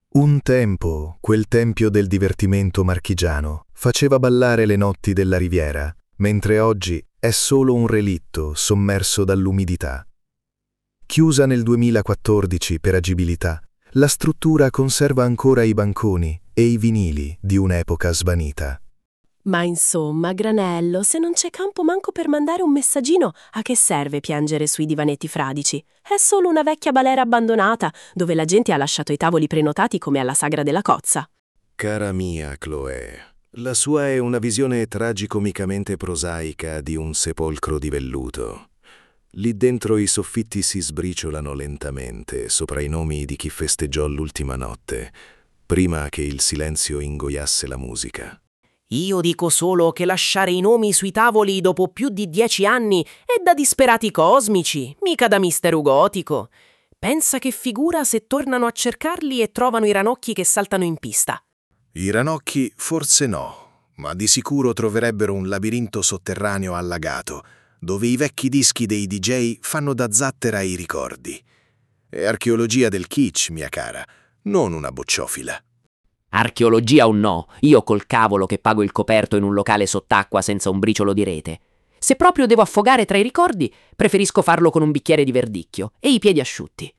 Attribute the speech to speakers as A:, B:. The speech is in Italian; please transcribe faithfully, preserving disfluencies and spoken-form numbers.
A: Un tempo, quel tempio del divertimento marchigiano faceva ballare le notti della Riviera, mentre oggi è solo un relitto sommerso dall'umidità. Chiusa nel duemilaquattordici per agibilità, la struttura conserva ancora i banconi e i vinili di un'epoca svanita.
B: Ma insomma, Granello, se non c'è campo manco per mandare un messaggino, a che serve piangere sui divanetti fradici? È solo una vecchia balera abbandonata, dove la gente ha lasciato i tavoli prenotati come alla Sagra della Cozza.
C: Cara mia Chloé, la sua è una visione tragicomicamente prosaica di un sepolcro di velluto. Lì dentro i soffitti si sbriciolano lentamente sopra i nomi di chi festeggiò l'ultima notte, prima che il silenzio ingoiasse la musica.
D: Io dico solo che lasciare i nomi sui tavoli dopo più di dieci anni è da disperati cosmici, mica da mistero gotico. Pensa che figura se tornano a cercarli e trovano i ranocchi che saltano in pista.
C: I ranocchi forse no, ma di sicuro troverebbero un labirinto sotterraneo allagato, dove i vecchi dischi dei D J fanno da zattera ai ricordi. È archeologia del kitsch, mia cara, non una bocciofila.
E: Archeologia o no, io col cavolo che pago il coperto in un locale sott'acqua senza un briciolo di rete. Se proprio devo affogare tra i ricordi, preferisco farlo con un bicchiere di verdicchio e i piedi asciutti.